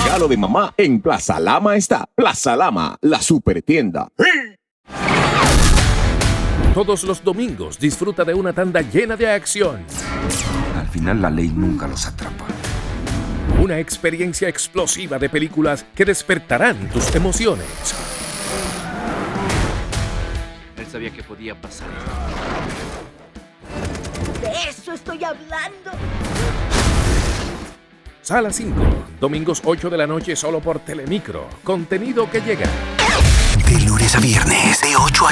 regalo de mamá en Plaza Lama está. Plaza Lama, la super tienda. Todos los domingos disfruta de una tanda llena de acción. Al final la ley nunca los atrapa. Una experiencia explosiva de películas que despertarán tus emociones. Él sabía que podía pasar. De eso estoy hablando. Sala 5, domingos 8 de la noche solo por Telemicro. Contenido que llega. De lunes a viernes, de 8 a